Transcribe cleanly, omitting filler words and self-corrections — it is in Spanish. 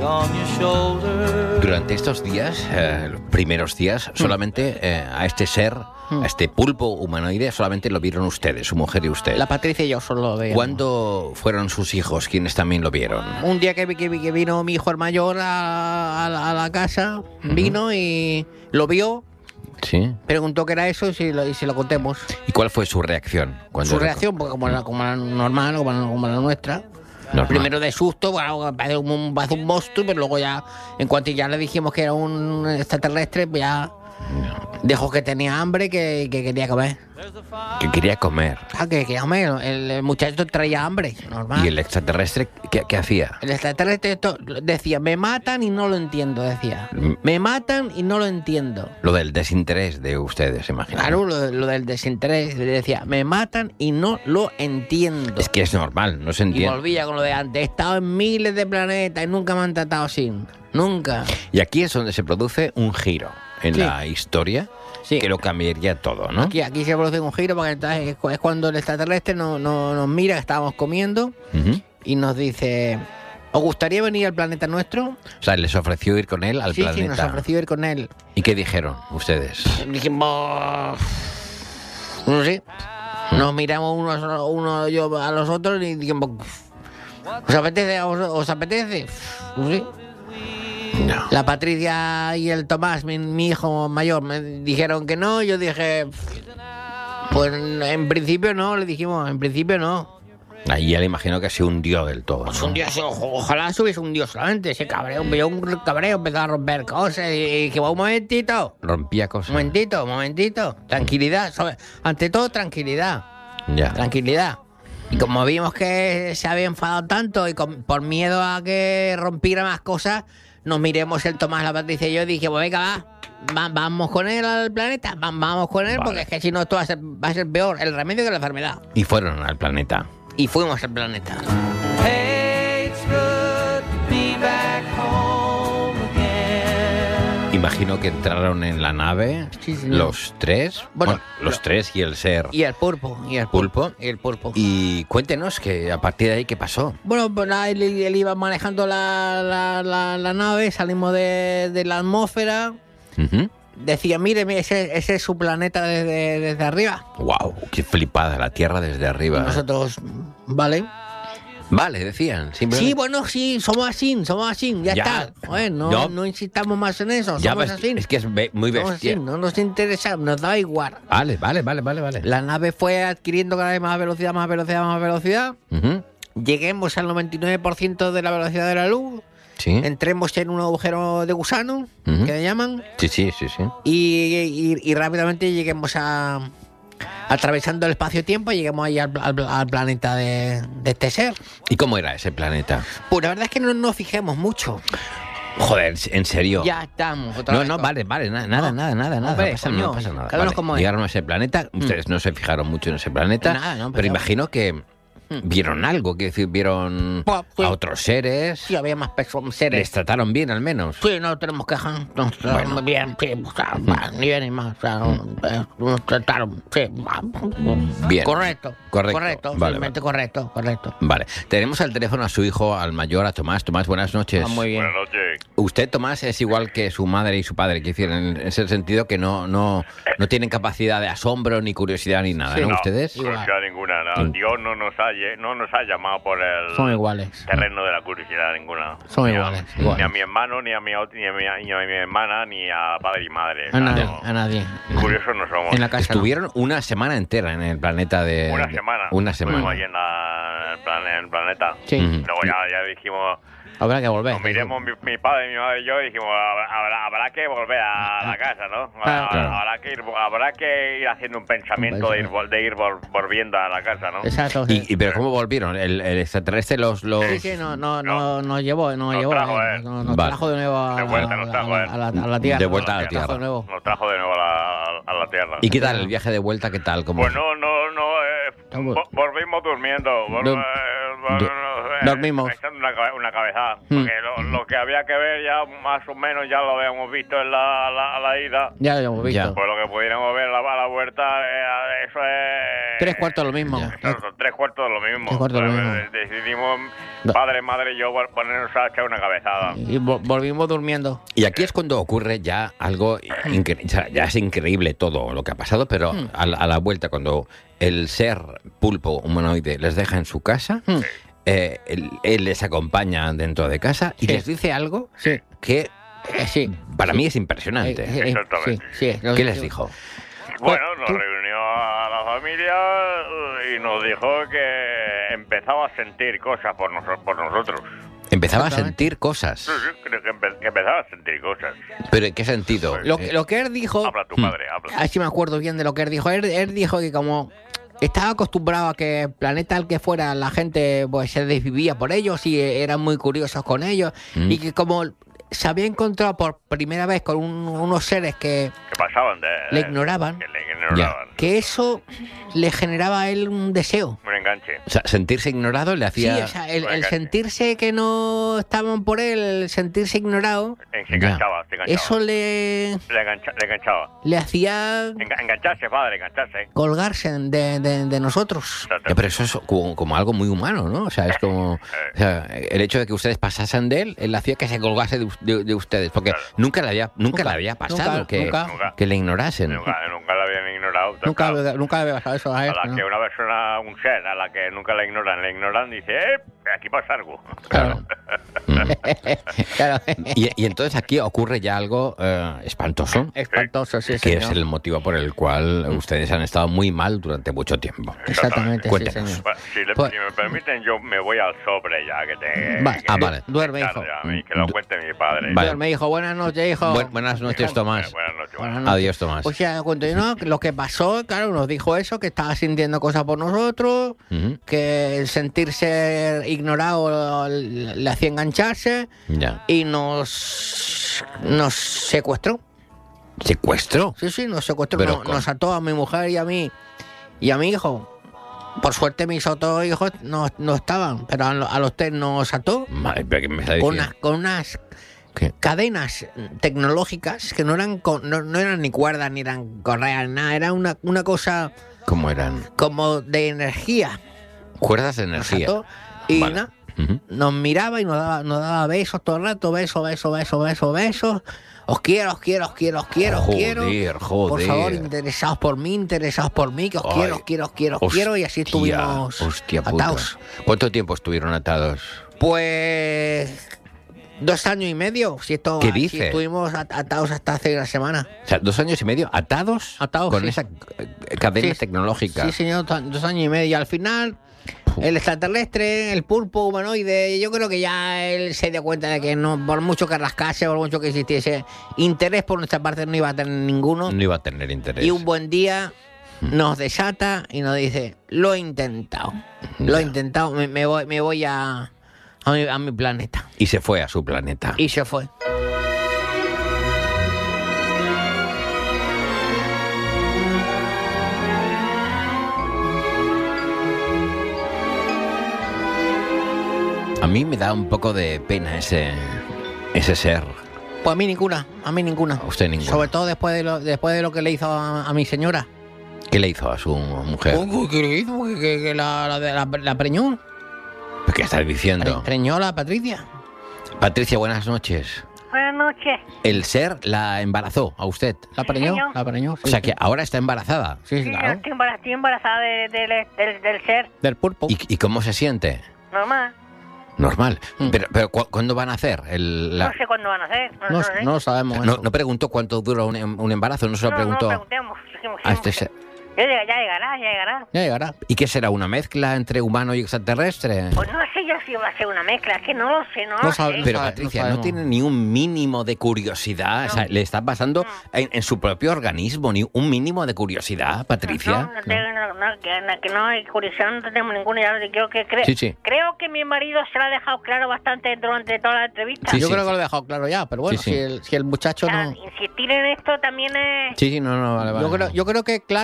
Durante estos días, los primeros días, solamente a este ser, a este pulpo humanoide, solamente lo vieron ustedes, su mujer y usted. La Patricia y yo solo lo veíamos. ¿Cuándo fueron sus hijos quienes también lo vieron? Un día que vino mi hijo el mayor a la casa, vino y lo vio, Sí. preguntó qué era eso y se lo contemos. ¿Y cuál fue su reacción? Su reacción, porque como la normal, como la nuestra. Normal. Primero de susto, bueno, parece un monstruo, pero luego ya, en cuanto ya le dijimos que era un extraterrestre, pues ya dejó que tenía hambre, que quería comer. Que quería comer. Ah, que quería comer. El muchacho traía hambre, normal. ¿Y el extraterrestre qué hacía? El extraterrestre decía, me matan y no lo entiendo, decía. Me matan y no lo entiendo. Lo del desinterés de ustedes, imagino. Claro, lo del desinterés. Decía, me matan y no lo entiendo. Es que es normal, no se Y entiende. volvía con lo de antes. He estado en miles de planetas y nunca me han tratado así. Nunca. Y aquí es donde se produce un giro en Sí. la historia Sí. que lo cambiaría todo, ¿no? Aquí se produce un giro porque entonces es cuando el extraterrestre nos mira, que estábamos comiendo, Ujú. y nos dice, ¿os gustaría venir al planeta nuestro? O sea, les ofreció ir con él al Sí, planeta. nos ofreció ir con él. ¿Y qué dijeron ustedes? Dijimos, no sé, nos miramos uno yo a los otros y dijimos, ¿os apetece? ¿Os apetece? No sé. No. La Patricia y el Tomás, mi hijo mayor, me dijeron que no. Yo dije, pues en principio no, le dijimos, en principio no. Ahí ya le imagino que se hundió del todo, Pues ¿no? un dios, ojalá se hubiese un dios solamente, ese cabreo, vio un cabreo, empezó a romper cosas y dije, un momentito, Rompía cosas. momentito, tranquilidad, ante todo tranquilidad. Ya. Tranquilidad. Y como vimos que se había enfadado tanto y por miedo a que rompiera más cosas, nos miremos el Tomás, la Patricia y yo, dije, pues venga, vamos con él al planeta, vamos con él, Vale. porque es que si no esto va a ser peor, el remedio que la enfermedad. Y fueron al planeta. Y fuimos al planeta. Imagino que entraron en la nave Sí, señor. los tres. Bueno, los tres y el ser. Y el pulpo, Pulpo. Y el pulpo. Y cuéntenos que a partir de ahí, ¿qué pasó? Bueno, pues nada, él iba manejando la nave, salimos de la atmósfera. Ujú. Decía, mire, ese es su planeta desde arriba. Wow, qué flipada, la Tierra desde Y arriba. nosotros, vale. Vale, decían. Simplemente. Sí, bueno, sí, somos así, ya Ya. está. Joder, No. no insistamos más en eso, Ya somos ves, así. es que es muy Somos bestia. así, no nos interesa, nos da igual. Vale. La nave fue adquiriendo cada vez más velocidad. Ujú. Lleguemos al 99% de la velocidad de la luz. Sí. Entremos en un agujero de gusano, Ujú. que le llaman, Sí. y rápidamente lleguemos atravesando el espacio-tiempo, lleguemos ahí al planeta de este ser. ¿Y cómo era ese planeta? Pues la verdad es que no nos fijemos mucho. Joder, en serio. Ya estamos. otra No, vez no, con- vale, nada. Hombre, No pasa coño, nada. cada uno Vale, como es. llegaron a ese planeta, ustedes no se fijaron mucho en ese planeta, Nada, no, pero pero- imagino que vieron algo, quiero decir, vieron Pues, sí. a otros seres, Sí, había más seres. les trataron bien al menos. Sí, no tenemos quejas. Nos trataron Bueno. bien, sí, o sea, ni bien ni más. O sea, nos trataron, sí. Bien. Correcto. Correcto. Vale, simplemente correcto. Vale, tenemos al teléfono a su hijo, al mayor, a Tomás. Tomás, buenas noches. Ah, muy bien. Buenas noches. Usted, Tomás, es igual que su madre y su padre, quiero decir, en ese sentido que no tienen capacidad de asombro, ni curiosidad, ni nada, Sí. ¿no? No, ¿Ustedes? curiosidad ninguna. No. Sí. Dios no nos ha llamado por el Son iguales. terreno de la curiosidad ninguna. Son Ni a- iguales, Ni iguales. a mi hermano, ni a mi hermana, ni a padre y madre. A nadie, No. a nadie. Curiosos no somos. En la casa no. Estuvieron una semana entera en el planeta de... Una semana. Una Estuvimos semana. allí en el planeta. Sí. Ujú. Luego ya dijimos, Habrá que volver. nos miremos mi padre, mi madre y yo, y dijimos, habrá que volver a la casa, ¿no? Claro. Habrá que ir haciendo un pensamiento de ir volviendo a la casa, ¿no? Exacto. Sí. ¿Pero cómo volvieron? ¿El extraterrestre los...? Sí, nos llevó, Nos trajo, nos Vale. trajo de nuevo De vuelta, nos trajo, a la tierra. De vuelta a la Nos trajo tierra. de nuevo. Nos trajo de nuevo a la tierra. ¿Y qué tal el viaje de vuelta? ¿Qué tal? ¿Cómo? Pues no, Estamos- volvimos durmiendo. Dormimos. Echando una cabezada. Porque lo que había que ver ya más o menos ya lo habíamos visto en la ida. Ya lo hemos visto. Ya. Pues lo que pudiéramos ver a la vuelta, eso es 3 cuartos lo mismo. Son 3/4 de lo mismo. 3/4 de lo mismo. Decidimos, No. padre, madre y yo, ponernos a echar una cabezada. Y volvimos durmiendo. Y aquí es cuando ocurre ya algo increíble. O sea, ya es increíble todo lo que ha pasado, pero a la vuelta, cuando el ser pulpo humanoide les deja en su casa, él les acompaña dentro de casa y Sí. les dice algo Sí. que Sí. para mí es impresionante. Exactamente. Sí, sí. ¿Qué les dijo? Bueno, nos tú- reunió a la familia y nos dijo que empezaba a sentir cosas por nosotros. Empezaba a Exactamente. sentir cosas. Sí, creo que empezaba a sentir cosas. ¿Pero en qué sentido? Lo que él dijo... Habla tu padre, habla. Así me acuerdo bien de lo que él dijo. Él dijo que como estaba acostumbrado a que el planeta al que fuera la gente pues se desvivía por ellos y eran muy curiosos con ellos y que como se había encontrado por primera vez con unos seres que Que pasaban de... le ignoraban, Que le ignoraban. que eso le generaba a él un deseo. Un enganche. O sea, sentirse ignorado le Sí, hacía... o sea, el Venga. sentirse que no estaban por él, el sentirse ignorado, Se enganchaba, se enganchaba. eso le Le enganchaba. hacía Engancharse, padre, engancharse. colgarse de nosotros. Ya, pero eso es como algo muy humano, ¿no? O sea, es como... O sea, el hecho de que ustedes pasasen de él hacía que se colgase de ustedes, porque Claro. nunca le había pasado nunca, que, nunca. que le ignorasen. Nunca la habían ignorado. Nunca Claro. había pasado eso a A él. la ¿no? que una persona, un ser, a la que nunca la ignoran, dice, aquí pasa algo. Claro. Claro. Y entonces aquí ocurre ya algo espantoso, Espantoso, sí, que señor. es el motivo por el cual ustedes han estado muy mal durante mucho tiempo. Exactamente, sí, Cuéntenos. señor. Bueno, Pues- si me permiten, yo me voy al sobre ya, que te... Va- que- vale. Duerme, que hijo. ya, que lo cuente mi padre. Vale. Me dijo, buenas noches, hijo. Buenas noches, Tomás. Buenas noches. Buenas buenas noches. Adiós, Tomás. O sea, cuando yo no, lo que pasó, claro, nos dijo eso, que estaba sintiendo cosas por nosotros, Ujú. que el sentirse ignorado le hacía engancharse Ya. y nos secuestró. ¿Secuestro? Sí, nos secuestró, Pero nos ató a mi mujer y a mí hijo. Por suerte mis otros hijos no estaban, pero a los tres nos ató Madre, pero ¿qué me está con diciendo? unas ¿Qué? cadenas tecnológicas que no eran no eran ni cuerdas ni eran correas ni nada, era una cosa ¿Cómo eran? como de energía. Cuerdas de Nos energía. ató y Vale. nada, Ujú. nos miraba y nos daba besos todo el rato, besos. Os quiero. Joder. Por favor, interesados por mí, que os Ay. quiero, y así estuvimos Hostia puta. atados. ¿Cuánto tiempo estuvieron atados? Pues 2 años y medio. ¿Qué así dice? estuvimos atados hasta hace una semana. O sea, 2 años y medio atados, Atados, con sí. esa cadena Sí, tecnológica. Sí, señor, 2 años y medio. Y al final, el extraterrestre, el pulpo humanoide, yo creo que ya él se dio cuenta de que no, por mucho que rascase, por mucho que existiese interés por nuestra parte, no iba a tener ninguno. No iba a tener interés. Y un buen día nos desata y nos dice, lo he intentado. Lo he intentado, me voy a mi planeta. Y se fue a su planeta. Y se fue. A mí me da un poco de pena ese ser. Pues a mí ninguna. A usted ninguna. Sobre todo después de lo que le hizo a mi señora. ¿Qué le hizo a su mujer? Uy, ¿qué le hizo? Que la preñó. ¿Qué estás diciendo? Preñó a la Patricia. Patricia, buenas noches. Buenas noches. El ser la embarazó a usted. La preñó, señor. la preñó. O sea que ahora está embarazada. Sí, Sí, claro. estoy embarazada del ser Del pulpo. ¿Y cómo se siente? normal. Normal. Mm. Pero ¿cuándo van a hacer? No sé cuándo van a hacer. No, No, lo sé. no sabemos No, eso. no preguntó cuánto dura un embarazo, no se lo No, preguntó no preguntemos. Dijimos, a este ser. Ya llegará. Ya llegará. ¿Y qué será? ¿Una mezcla entre humano y extraterrestre? Pues no sé yo si va a ser una mezcla, es que no lo sé, no No lo sabe- sé. Pero no Patricia, no sabemos. tiene ni un mínimo de curiosidad. O sea, le está pasando en su propio organismo, ni un mínimo de curiosidad, Patricia. Que no hay curiosidad, no tenemos ninguna idea. Yo Sí, sí. creo que mi marido se lo ha dejado claro bastante durante toda la entrevista. Sí, Yo sí. creo que lo he dejado claro ya, pero bueno, Sí, sí. si el muchacho O sea, no... insistir en esto también es... Sí, no, vale. Yo creo que claro.